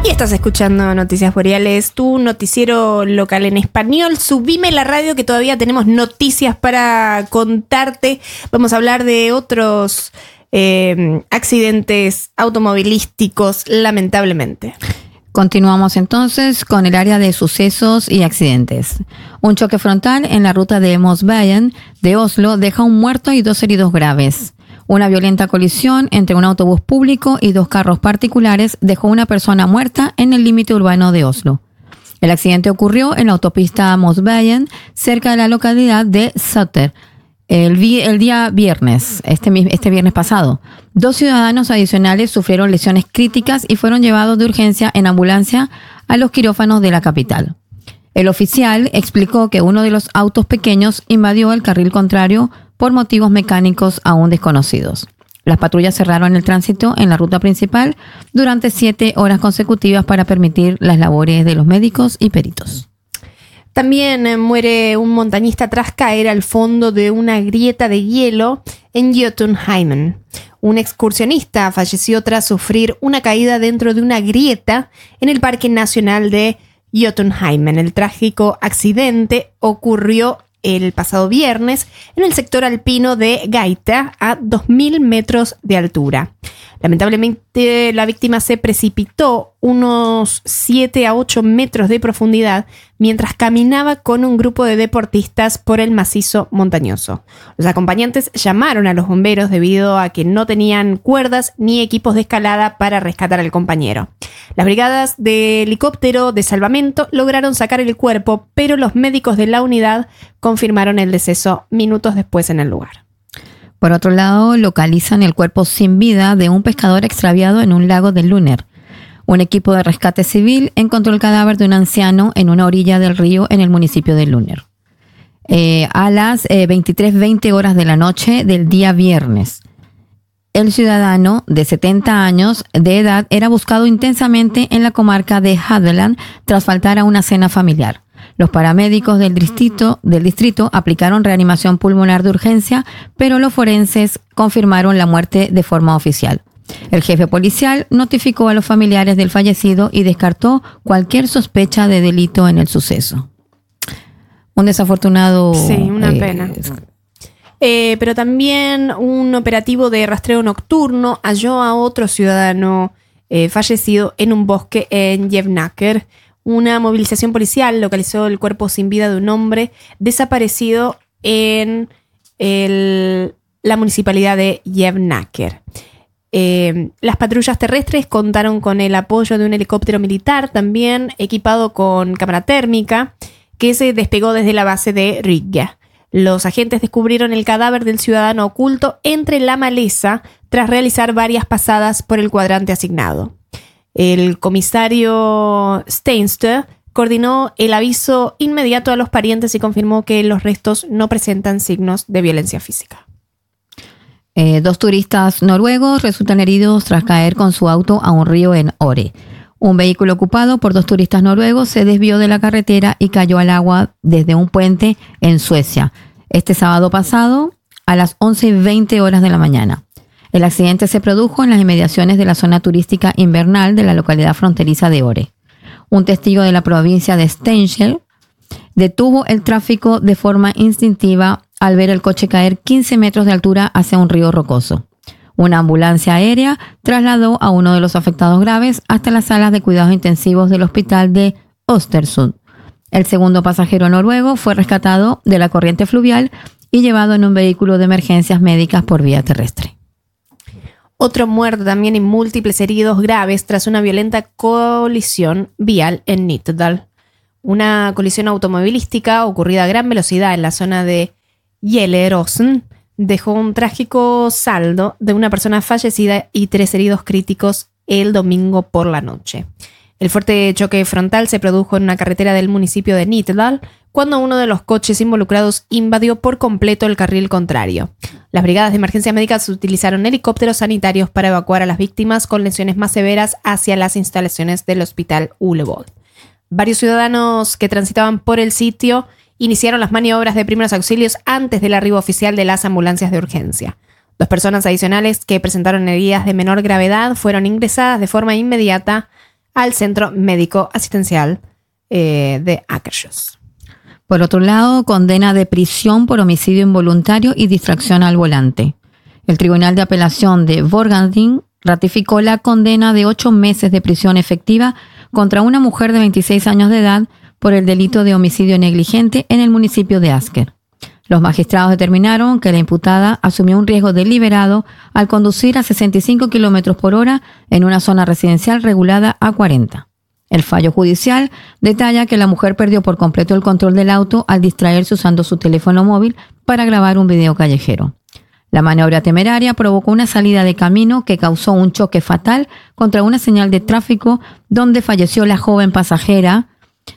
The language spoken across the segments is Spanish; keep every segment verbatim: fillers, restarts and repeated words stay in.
Y estás escuchando Noticias Boreales, tu noticiero local en español. Subime la radio que todavía tenemos noticias para contarte. Vamos a hablar de otros eh, accidentes automovilísticos, lamentablemente. Continuamos entonces con el área de sucesos y accidentes. Un choque frontal en la ruta de Mosveien de Oslo deja un muerto y dos heridos graves. Una violenta colisión entre un autobús público y dos carros particulares dejó una persona muerta en el límite urbano de Oslo. El accidente ocurrió en la autopista Mosveien, cerca de la localidad de Sutter, el, vi- el día viernes, este, este viernes pasado. Dos ciudadanos adicionales sufrieron lesiones críticas y fueron llevados de urgencia en ambulancia a los quirófanos de la capital. El oficial explicó que uno de los autos pequeños invadió el carril contrario por motivos mecánicos aún desconocidos. Las patrullas cerraron el tránsito en la ruta principal durante siete horas consecutivas para permitir las labores de los médicos y peritos. También eh, muere un montañista tras caer al fondo de una grieta de hielo en Jotunheimen. Un excursionista falleció tras sufrir una caída dentro de una grieta en el Parque Nacional de Jotunheimen. El trágico accidente ocurrió el pasado viernes en el sector alpino de Gaita, a dos mil metros de altura. Lamentablemente, la víctima se precipitó unos siete a ocho metros de profundidad mientras caminaba con un grupo de deportistas por el macizo montañoso. Los acompañantes llamaron a los bomberos debido a que no tenían cuerdas ni equipos de escalada para rescatar al compañero. Las brigadas de helicóptero de salvamento lograron sacar el cuerpo, pero los médicos de la unidad confirmaron el deceso minutos después en el lugar. Por otro lado, localizan el cuerpo sin vida de un pescador extraviado en un lago de Lunner. Un equipo de rescate civil encontró el cadáver de un anciano en una orilla del río en el municipio de Lunner. Eh, a las eh, veintitrés veinte horas de la noche del día viernes. El ciudadano de setenta años de edad era buscado intensamente en la comarca de Hadeland tras faltar a una cena familiar. Los paramédicos del distrito, del distrito aplicaron reanimación pulmonar de urgencia, pero los forenses confirmaron la muerte de forma oficial. El jefe policial notificó a los familiares del fallecido y descartó cualquier sospecha de delito en el suceso. Un desafortunado... Sí, una eh, pena. Eh, pero también un operativo de rastreo nocturno halló a otro ciudadano eh, fallecido en un bosque en Jevnaker. Una movilización policial localizó el cuerpo sin vida de un hombre desaparecido en el, la municipalidad de Jevnaker. Eh, las patrullas terrestres contaron con el apoyo de un helicóptero militar, también equipado con cámara térmica, que se despegó desde la base de Riga. Los agentes descubrieron el cadáver del ciudadano oculto entre la maleza tras realizar varias pasadas por el cuadrante asignado. El comisario Steinster coordinó el aviso inmediato a los parientes y confirmó que los restos no presentan signos de violencia física. Eh, dos turistas noruegos resultan heridos tras caer con su auto a un río en Ore. Un vehículo ocupado por dos turistas noruegos se desvió de la carretera y cayó al agua desde un puente en Suecia este sábado pasado a las once y veinte horas de la mañana. El accidente se produjo en las inmediaciones de la zona turística invernal de la localidad fronteriza de Ore. Un testigo de la provincia de Steinkjer detuvo el tráfico de forma instintiva al ver el coche caer quince metros de altura hacia un río rocoso. Una ambulancia aérea trasladó a uno de los afectados graves hasta las salas de cuidados intensivos del hospital de Östersund. El segundo pasajero noruego fue rescatado de la corriente fluvial y llevado en un vehículo de emergencias médicas por vía terrestre. Otro muerto también y múltiples heridos graves tras una violenta colisión vial en Nittedal. Una colisión automovilística ocurrida a gran velocidad en la zona de Gjelleråsen dejó un trágico saldo de una persona fallecida y tres heridos críticos el domingo por la noche. El fuerte choque frontal se produjo en una carretera del municipio de Nittedal cuando uno de los coches involucrados invadió por completo el carril contrario. Las brigadas de emergencia médicas utilizaron helicópteros sanitarios para evacuar a las víctimas con lesiones más severas hacia las instalaciones del hospital Ullevål. Varios ciudadanos que transitaban por el sitio iniciaron las maniobras de primeros auxilios antes del arribo oficial de las ambulancias de urgencia. Dos personas adicionales que presentaron heridas de menor gravedad fueron ingresadas de forma inmediata al Centro Médico Asistencial eh, de Akershus. Por otro lado, condena de prisión por homicidio involuntario y distracción al volante. El Tribunal de Apelación de Borgarting ratificó la condena de ocho meses de prisión efectiva contra una mujer de veintiséis años de edad por el delito de homicidio negligente en el municipio de Asker. Los magistrados determinaron que la imputada asumió un riesgo deliberado al conducir a sesenta y cinco kilómetros por hora en una zona residencial regulada a cuarenta. El fallo judicial detalla que la mujer perdió por completo el control del auto al distraerse usando su teléfono móvil para grabar un video callejero. La maniobra temeraria provocó una salida de camino que causó un choque fatal contra una señal de tráfico donde falleció la joven pasajera.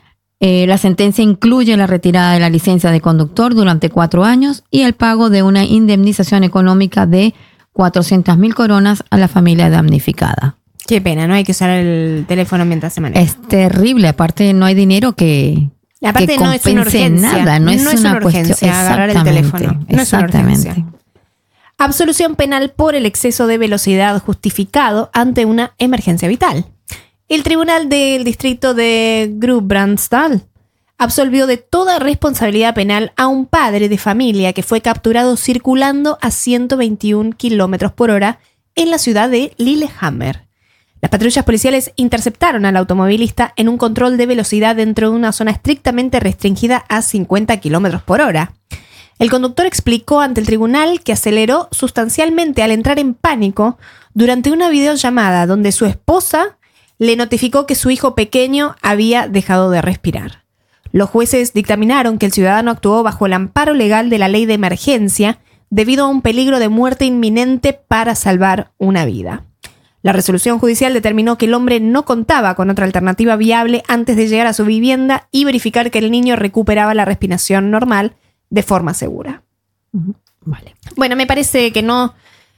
Eh, la sentencia incluye la retirada de la licencia de conductor durante cuatro años y el pago de una indemnización económica de cuatrocientas mil coronas a la familia damnificada. Qué pena, no hay que usar el teléfono mientras se maneja. Es terrible, aparte no hay dinero que, aparte que no es una compense urgencia, nada, no es, no es una, una urgencia cuestión, agarrar el teléfono, no es una exactamente. urgencia. Absolución penal por el exceso de velocidad justificado ante una emergencia vital. El Tribunal del Distrito de Gudbrandsdal absolvió de toda responsabilidad penal a un padre de familia que fue capturado circulando a ciento veintiún kilómetros por hora en la ciudad de Lillehammer. Las patrullas policiales interceptaron al automovilista en un control de velocidad dentro de una zona estrictamente restringida a cincuenta kilómetros por hora. El conductor explicó ante el tribunal que aceleró sustancialmente al entrar en pánico durante una videollamada donde su esposa le notificó que su hijo pequeño había dejado de respirar. Los jueces dictaminaron que el ciudadano actuó bajo el amparo legal de la ley de emergencia debido a un peligro de muerte inminente para salvar una vida. La resolución judicial determinó que el hombre no contaba con otra alternativa viable antes de llegar a su vivienda y verificar que el niño recuperaba la respiración normal de forma segura. Vale. Bueno, me parece que no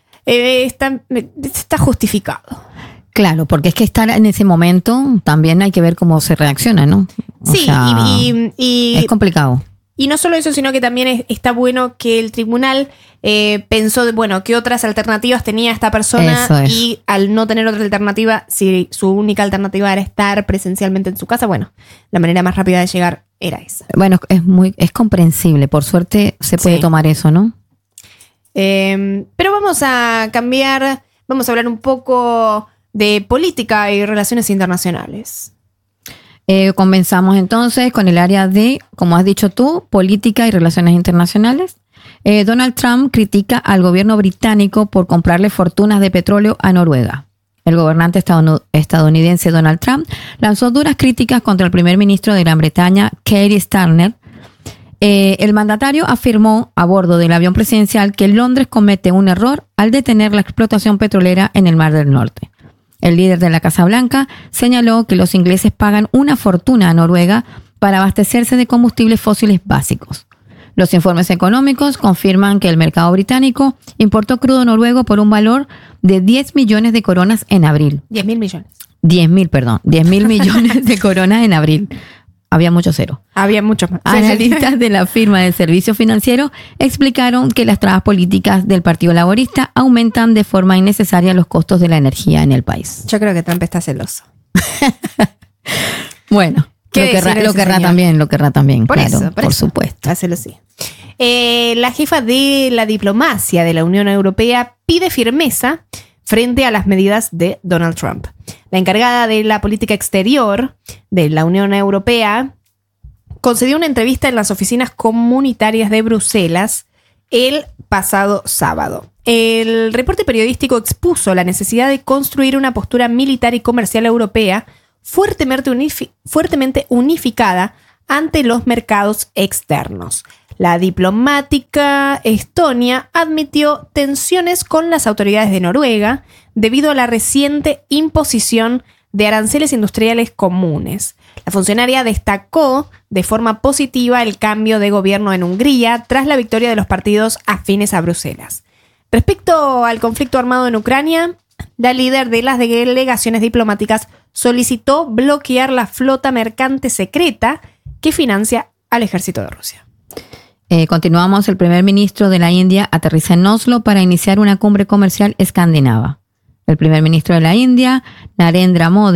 eh, está, está justificado. Claro, porque es que estar en ese momento también hay que ver cómo se reacciona, ¿no? O sí, sea, y, y, y es complicado. Y no solo eso, sino que también es, está bueno que el tribunal eh, pensó, de, bueno, qué otras alternativas tenía esta persona es. y al no tener otra alternativa, si su única alternativa era estar presencialmente en su casa, bueno, la manera más rápida de llegar era esa. Bueno, es muy es comprensible. Por suerte se puede Sí. tomar eso, ¿no? Eh, pero vamos a cambiar, vamos a hablar un poco de política y relaciones internacionales. Eh, comenzamos entonces con el área de, como has dicho tú, política y relaciones internacionales. Eh, Donald Trump critica al gobierno británico por comprarle fortunas de petróleo a Noruega. El gobernante estadounidense Donald Trump lanzó duras críticas contra el primer ministro de Gran Bretaña, Keir Starmer. Eh, el mandatario afirmó a bordo del avión presidencial que Londres comete un error al detener la explotación petrolera en el Mar del Norte. El líder de la Casa Blanca señaló que los ingleses pagan una fortuna a Noruega para abastecerse de combustibles fósiles básicos. Los informes económicos confirman que el mercado británico importó crudo noruego por un valor de diez millones de coronas en abril. diez mil millones. diez mil, perdón. diez mil millones de coronas en abril. Había mucho cero. Había muchos más. Analistas de la firma de servicios financieros explicaron que las trabas políticas del Partido Laborista aumentan de forma innecesaria los costos de la energía en el país. Yo creo que Trump está celoso. Bueno, lo querrá, lo querrá también, lo querrrá también, por claro, eso, por, por eso. supuesto. Hácelo sí. Eh, la jefa de la diplomacia de la Unión Europea pide firmeza frente a las medidas de Donald Trump. La encargada de la política exterior de la Unión Europea concedió una entrevista en las oficinas comunitarias de Bruselas el pasado sábado. El reporte periodístico expuso la necesidad de construir una postura militar y comercial europea fuertemente, unifi- fuertemente unificada ante los mercados externos. La diplomática estonia admitió tensiones con las autoridades de Noruega debido a la reciente imposición de aranceles industriales comunes. La funcionaria destacó de forma positiva el cambio de gobierno en Hungría tras la victoria de los partidos afines a Bruselas. Respecto al conflicto armado en Ucrania, la líder de las delegaciones diplomáticas solicitó bloquear la flota mercante secreta que financia al ejército de Rusia. Eh, continuamos, el primer ministro de la India aterriza en Oslo para iniciar una cumbre comercial escandinava. El primer ministro de la India, Narendra Modi, aterrizó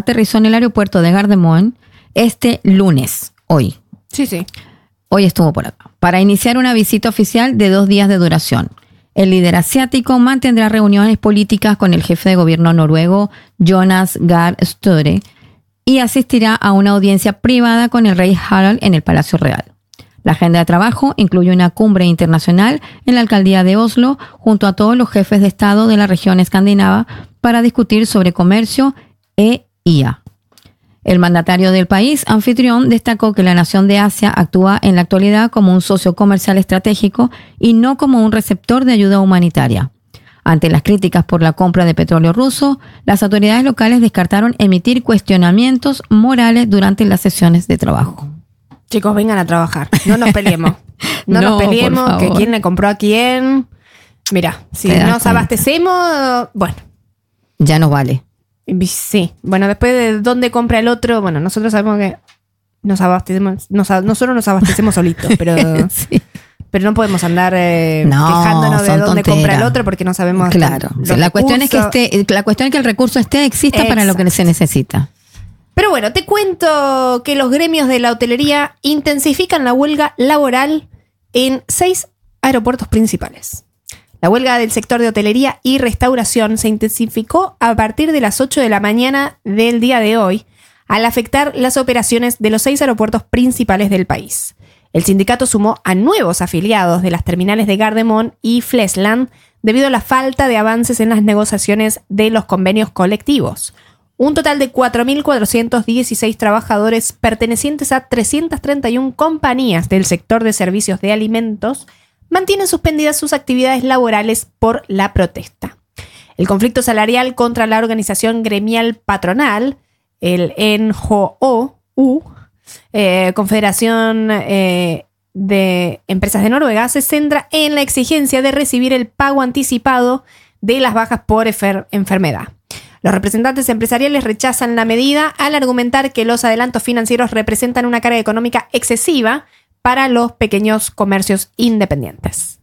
aterrizó en el aeropuerto de Gare de Lyon este lunes, hoy. Sí, sí. Hoy estuvo por acá, para iniciar una visita oficial de dos días de duración. El líder asiático mantendrá reuniones políticas con el jefe de gobierno noruego, Jonas Gahr Støre, y asistirá a una audiencia privada con el rey Harald en el Palacio Real. La agenda de trabajo incluye una cumbre internacional en la alcaldía de Oslo junto a todos los jefes de Estado de la región escandinava para discutir sobre comercio e I A. El mandatario del país anfitrión destacó que la nación de Asia actúa en la actualidad como un socio comercial estratégico y no como un receptor de ayuda humanitaria. Ante las críticas por la compra de petróleo ruso, las autoridades locales descartaron emitir cuestionamientos morales durante las sesiones de trabajo. Chicos, vengan a trabajar. No nos peleemos. No, No, nos peleemos, por que favor. quién le compró a quién. Mira, si Te das nos cuenta. abastecemos, bueno, Ya no vale. sí. Bueno, después de dónde compra el otro, bueno, nosotros sabemos que nos abastecemos, nos, a- nosotros nos abastecemos solitos, pero, Sí. pero no podemos andar eh, No, quejándonos de son dónde tonteras. compra el otro porque no sabemos. Claro. los La cuestión es que recursos. esté, la cuestión es que el recurso esté, exista para lo que Exacto. se necesita. Pero bueno, te cuento que los gremios de la hotelería intensifican la huelga laboral en seis aeropuertos principales. La huelga del sector de hotelería y restauración se intensificó a partir de las ocho de la mañana del día de hoy, al afectar las operaciones de los seis aeropuertos principales del país. El sindicato sumó a nuevos afiliados de las terminales de Gare de Lyon y Flesland debido a la falta de avances en las negociaciones de los convenios colectivos. Un total de cuatro mil cuatrocientos dieciséis trabajadores pertenecientes a trescientas treinta y una compañías del sector de servicios de alimentos mantienen suspendidas sus actividades laborales por la protesta. El conflicto salarial contra la organización gremial patronal, el N H O U, eh, Confederación eh, de Empresas de Noruega, se centra en la exigencia de recibir el pago anticipado de las bajas por enfer- enfermedad. Los representantes empresariales rechazan la medida al argumentar que los adelantos financieros representan una carga económica excesiva para los pequeños comercios independientes.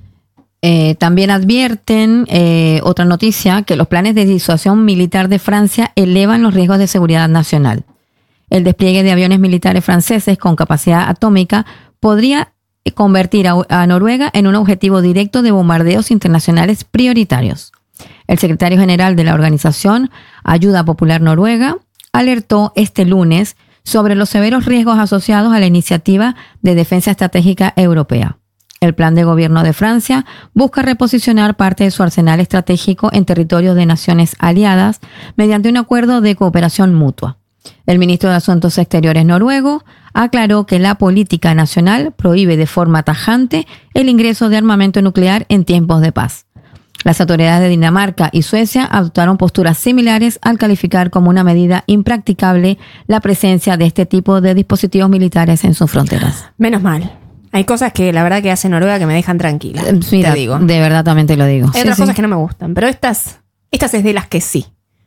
Eh, también advierten, eh, otra noticia, que los planes de disuasión militar de Francia elevan los riesgos de seguridad nacional. El despliegue de aviones militares franceses con capacidad atómica podría convertir a, a Noruega en un objetivo directo de bombardeos internacionales prioritarios. El secretario general de la organización Ayuda Popular Noruega alertó este lunes sobre los severos riesgos asociados a la iniciativa de defensa estratégica europea. El plan de gobierno de Francia busca reposicionar parte de su arsenal estratégico en territorios de naciones aliadas mediante un acuerdo de cooperación mutua. El ministro de Asuntos Exteriores noruego aclaró que la política nacional prohíbe de forma tajante el ingreso de armamento nuclear en tiempos de paz. Las autoridades de Dinamarca y Suecia adoptaron posturas similares al calificar como una medida impracticable la presencia de este tipo de dispositivos militares en sus fronteras. Menos mal. Hay cosas que la verdad que hace Noruega que me dejan tranquila. Eh, Mira, te digo. de verdad también te lo digo. Hay Sí, otras sí. cosas que no me gustan, pero estas, estas es de las que sí.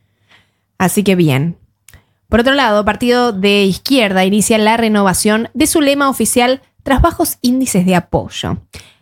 Así que bien. Por otro lado, Partido de Izquierda inicia la renovación de su lema oficial tras bajos índices de apoyo.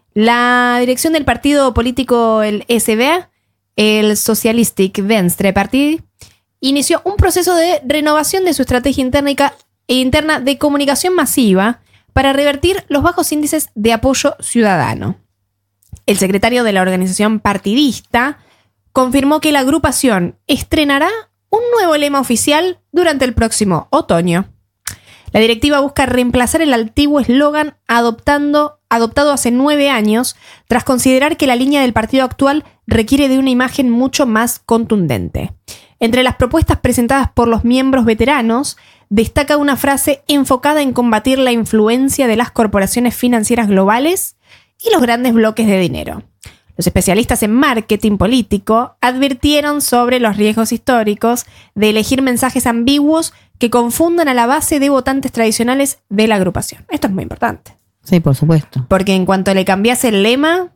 La dirección del partido político, el S V A, el Socialistic Venstre Party, inició un proceso de renovación de su estrategia interna, interna de comunicación masiva para revertir los bajos índices de apoyo ciudadano. El secretario de la organización partidista confirmó que la agrupación estrenará un nuevo lema oficial durante el próximo otoño. La directiva busca reemplazar el antiguo eslogan adoptando, adoptado hace nueve años, tras considerar que la línea del partido actual requiere de una imagen mucho más contundente. Entre las propuestas presentadas por los miembros veteranos, destaca una frase enfocada en combatir la influencia de las corporaciones financieras globales y los grandes bloques de dinero. Los especialistas en marketing político advirtieron sobre los riesgos históricos de elegir mensajes ambiguos que confundan a la base de votantes tradicionales de la agrupación. Esto es muy importante. Sí, por supuesto. Porque en cuanto le cambias el lema,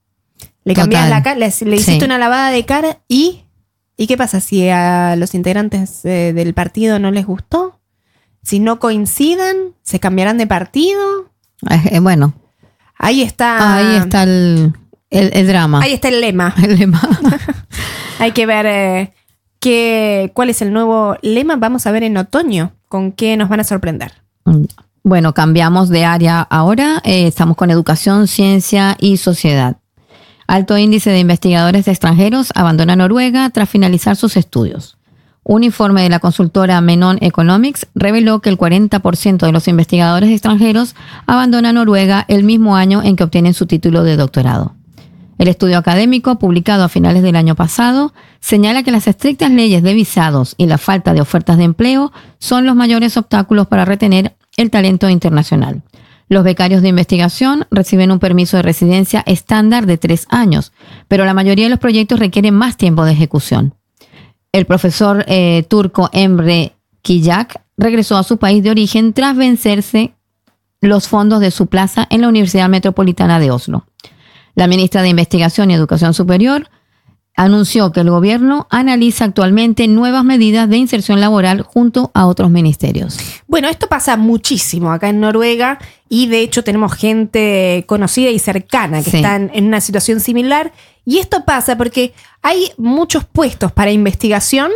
le cambias Total. la cara, le, le hiciste Sí. una lavada de cara y... ¿Y qué pasa si a los integrantes eh, del partido no les gustó? Si no coinciden, ¿se cambiarán de partido? Eh, eh, bueno, Ahí está. ahí está el, el, el drama. Ahí está el lema. El lema. Hay que ver eh, ¿qué, ¿cuál es el nuevo lema? Vamos a ver en otoño con qué nos van a sorprender. Bueno, cambiamos de área ahora. Eh, estamos con educación, ciencia y sociedad. Alto índice de investigadores extranjeros abandona Noruega tras finalizar sus estudios. Un informe de la consultora Menon Economics reveló que el cuarenta por ciento de los investigadores extranjeros abandona Noruega el mismo año en que obtienen su título de doctorado. El estudio académico, publicado a finales del año pasado, señala que las estrictas leyes de visados y la falta de ofertas de empleo son los mayores obstáculos para retener el talento internacional. Los becarios de investigación reciben un permiso de residencia estándar de tres años, pero la mayoría de los proyectos requieren más tiempo de ejecución. El profesor eh, turco Emre Kiyak regresó a su país de origen tras vencerse los fondos de su plaza en la Universidad Metropolitana de Oslo. La ministra de Investigación y Educación Superior anunció que el gobierno analiza actualmente nuevas medidas de inserción laboral junto a otros ministerios. Bueno, esto pasa muchísimo acá en Noruega y de hecho tenemos gente conocida y cercana que sí. están en una situación similar. Y esto pasa porque hay muchos puestos para investigación,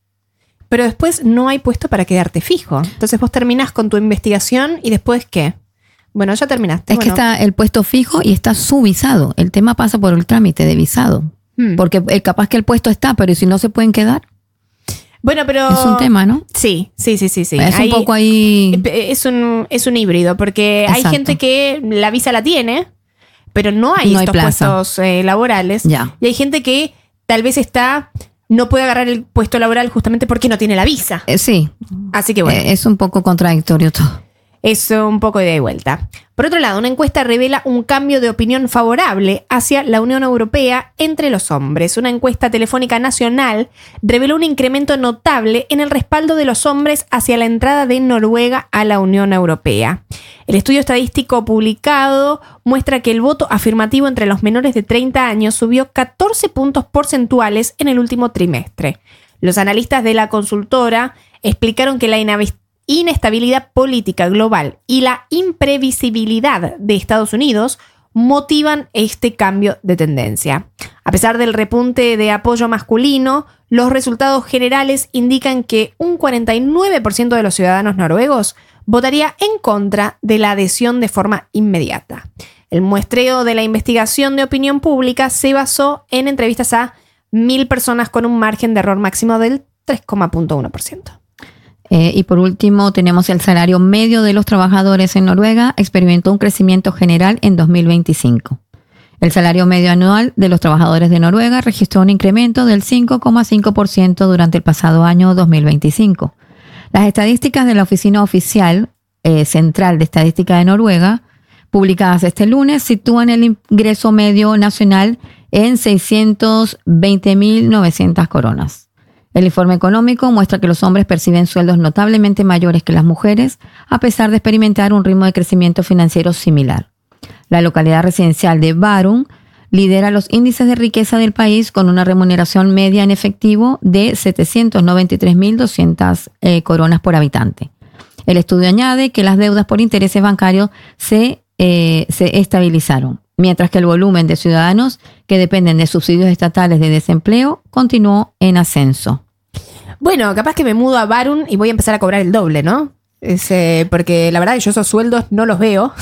pero después no hay puesto para quedarte fijo. Entonces vos terminás con tu investigación y después ¿qué? Bueno, ya terminaste. Es bueno. que está el puesto fijo y está su visado. El tema pasa por el trámite de visado. Hmm. Porque eh, capaz que el puesto está, pero ¿y si no se pueden quedar? Bueno, pero... Es un tema, ¿no? Sí, sí, sí, sí. sí. Es hay, un poco ahí... Es un, es un híbrido, porque Exacto. hay gente que la visa la tiene, pero no hay no estos hay puestos eh, laborales. Ya. Y hay gente que tal vez está... no puede agarrar el puesto laboral justamente porque no tiene la visa. Eh, sí. Así que bueno. Eh, es un poco contradictorio todo. Es un poco de vuelta. Por otro lado, una encuesta revela un cambio de opinión favorable hacia la Unión Europea entre los hombres. Una encuesta telefónica nacional reveló un incremento notable en el respaldo de los hombres hacia la entrada de Noruega a la Unión Europea. El estudio estadístico publicado muestra que el voto afirmativo entre los menores de treinta años subió catorce puntos porcentuales en el último trimestre. Los analistas de la consultora explicaron que la inhabilitación inestabilidad política global y la imprevisibilidad de Estados Unidos motivan este cambio de tendencia. A pesar del repunte de apoyo masculino, los resultados generales indican que un cuarenta y nueve por ciento de los ciudadanos noruegos votaría en contra de la adhesión de forma inmediata. El muestreo de la investigación de opinión pública se basó en entrevistas a mil personas con un margen de error máximo del tres coma uno por ciento. Eh, y por último, tenemos el salario medio de los trabajadores en Noruega experimentó un crecimiento general en dos mil veinticinco. El salario medio anual de los trabajadores de Noruega registró un incremento del cinco coma cinco por ciento durante el pasado año dos mil veinticinco. Las estadísticas de la Oficina Oficial eh, Central de Estadística de Noruega, publicadas este lunes, sitúan el ingreso medio nacional en seiscientos veinte mil novecientas coronas. El informe económico muestra que los hombres perciben sueldos notablemente mayores que las mujeres, a pesar de experimentar un ritmo de crecimiento financiero similar. La localidad residencial de Bærum lidera los índices de riqueza del país con una remuneración media en efectivo de setecientos noventa y tres mil doscientas eh, coronas por habitante. El estudio añade que las deudas por intereses bancarios se, eh, se estabilizaron, mientras que el volumen de ciudadanos que dependen de subsidios estatales de desempleo continuó en ascenso. Bueno, capaz que me mudo a Bærum y voy a empezar a cobrar el doble, ¿no? Es, eh, porque la verdad yo esos sueldos no los veo.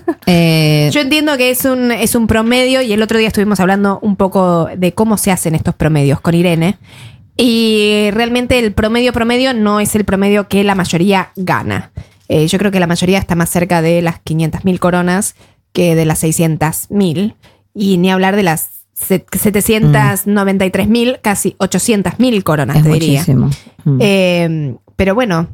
eh, yo entiendo que es un, es un promedio y el otro día estuvimos hablando un poco de cómo se hacen estos promedios con Irene. Y realmente el promedio promedio no es el promedio que la mayoría gana. Eh, yo creo que la mayoría está más cerca de las quinientas mil coronas que de las seiscientas mil. Y ni hablar de las setecientas noventa y tres mil, casi ochocientas mil coronas, es te diría. Muchísimo. Mm. Eh, pero bueno,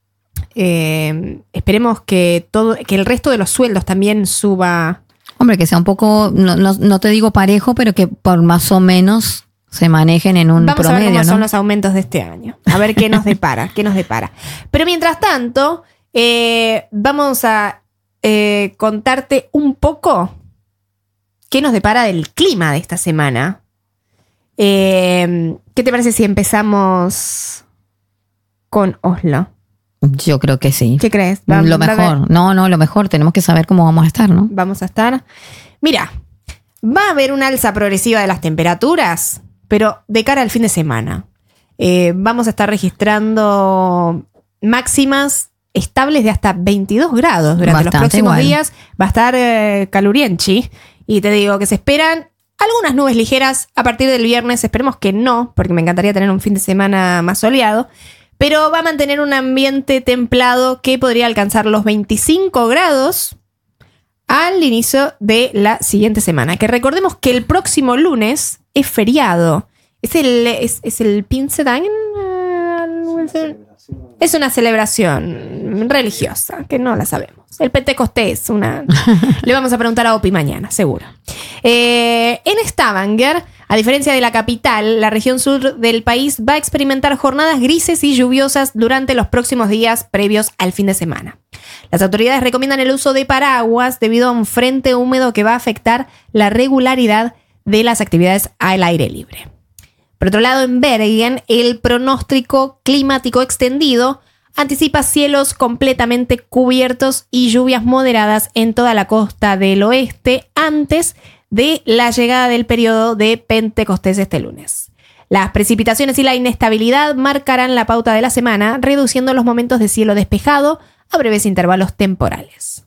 eh, esperemos que todo, que el resto de los sueldos también suba. Hombre, que sea un poco, no, no, no te digo parejo, pero que por más o menos se manejen en un Vamos promedio, a ver cómo ¿no? son los aumentos de este año. A ver qué nos depara, qué nos depara. Pero mientras tanto, eh, vamos a eh, contarte un poco qué nos depara del clima de esta semana. Eh, ¿Qué te parece si empezamos con Oslo? Yo creo que sí. ¿Qué crees? Va, lo mejor. No, no, lo mejor. Tenemos que saber cómo vamos a estar, ¿no? Vamos a estar. Mira, va a haber una alza progresiva de las temperaturas, pero de cara al fin de semana. Eh, vamos a estar registrando máximas estables de hasta veintidós grados durante Bastante los próximos igual. días. Va a estar eh, calurienchi. Y te digo que se esperan algunas nubes ligeras a partir del viernes. Esperemos que no, porque me encantaría tener un fin de semana más soleado. Pero va a mantener un ambiente templado que podría alcanzar los veinticinco grados al inicio de la siguiente semana. Que recordemos que el próximo lunes es feriado. Es el, es, es el Pinsedag. Es una celebración religiosa, que no la sabemos. El Pentecostés, una... Le vamos a preguntar a Opi mañana, seguro. Eh, en Stavanger, a diferencia de la capital, la región sur del país va a experimentar jornadas grises y lluviosas durante los próximos días previos al fin de semana. Las autoridades recomiendan el uso de paraguas debido a un frente húmedo que va a afectar la regularidad de las actividades al aire libre. Por otro lado, en Bergen, el pronóstico climático extendido anticipa cielos completamente cubiertos y lluvias moderadas en toda la costa del oeste antes de la llegada del periodo de Pentecostés este lunes. Las precipitaciones y la inestabilidad marcarán la pauta de la semana, reduciendo los momentos de cielo despejado a breves intervalos temporales.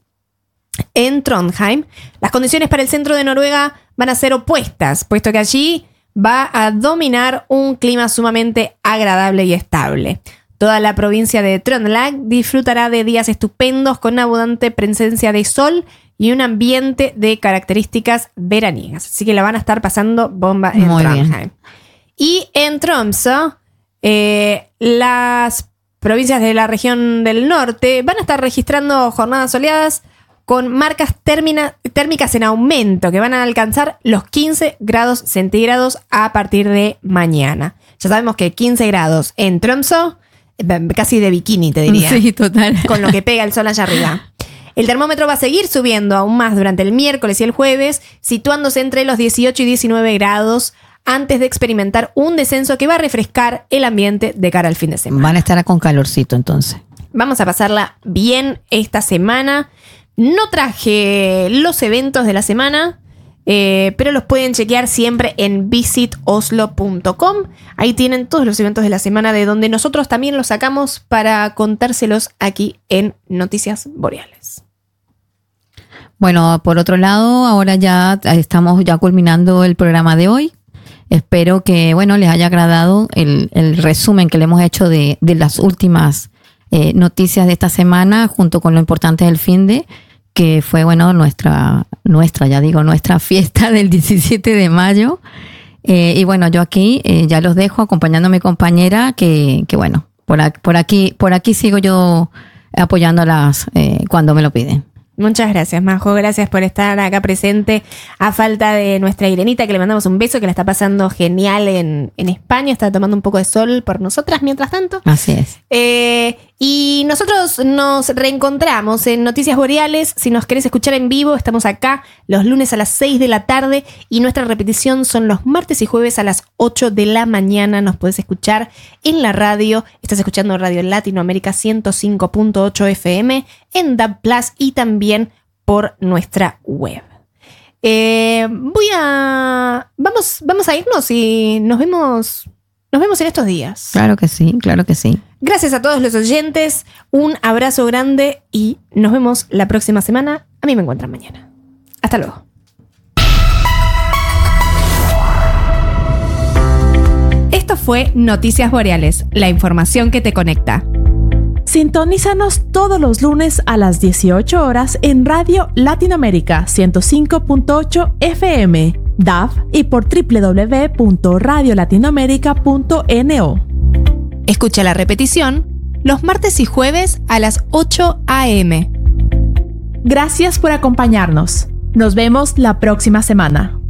En Trondheim, las condiciones para el centro de Noruega van a ser opuestas, puesto que allí va a dominar un clima sumamente agradable y estable. Toda la provincia de Trøndelag disfrutará de días estupendos con abundante presencia de sol y un ambiente de características veraniegas. Así que la van a estar pasando bomba en Muy Trondheim. bien. Y en Tromsø, eh, las provincias de la región del norte van a estar registrando jornadas soleadas con marcas términa, térmicas en aumento que van a alcanzar los quince grados centígrados a partir de mañana. Ya sabemos que quince grados en Tromsø, casi de bikini te diría. Sí, total. Con lo que pega el sol allá arriba. El termómetro va a seguir subiendo aún más durante el miércoles y el jueves, situándose entre los dieciocho y diecinueve grados antes de experimentar un descenso que va a refrescar el ambiente de cara al fin de semana. Van a estar con calorcito entonces. Vamos a pasarla bien esta semana. No traje los eventos de la semana, eh, pero los pueden chequear siempre en visit oslo punto com. Ahí tienen todos los eventos de la semana, de donde nosotros también los sacamos para contárselos aquí en Noticias Boreales. Bueno, por otro lado, ahora ya estamos ya culminando el programa de hoy. Espero que, bueno, les haya agradado el, el resumen que le hemos hecho de, de las últimas eh, noticias de esta semana, junto con lo importante del finde, que fue, bueno, nuestra, nuestra, ya digo, nuestra fiesta del diecisiete de mayo. Eh, y bueno, yo aquí eh, ya los dejo acompañando a mi compañera, que, que bueno, por aquí, por aquí, por aquí sigo yo apoyándolas eh, cuando me lo piden. Muchas gracias, Majo. Gracias por estar acá presente. A falta de nuestra Irenita, que le mandamos un beso, que la está pasando genial en, en España. Está tomando un poco de sol por nosotras mientras tanto. Así es. Eh, y nosotros nos reencontramos en Noticias Boreales. Si nos querés escuchar en vivo, estamos acá los lunes a las seis de la tarde. Y nuestra repetición son los martes y jueves a las ocho de la mañana. Nos podés escuchar en la radio. Estás escuchando Radio Latinoamérica ciento cinco punto ocho F M en D A B Plus y también por nuestra web. Eh, voy a... Vamos, vamos a irnos y nos vemos, nos vemos en estos días. Claro que sí, claro que sí. Gracias a todos los oyentes. Un abrazo grande y nos vemos la próxima semana. A mí me encuentran mañana. Hasta luego. Esto fue Noticias Boreales, la información que te conecta. Sintonízanos todos los lunes a las dieciocho horas en Radio Latinoamérica ciento cinco punto ocho F M, D A B y por doble u doble u doble u punto radio latinoamérica punto no. Escucha la repetición los martes y jueves a las ocho a eme. Gracias por acompañarnos. Nos vemos la próxima semana.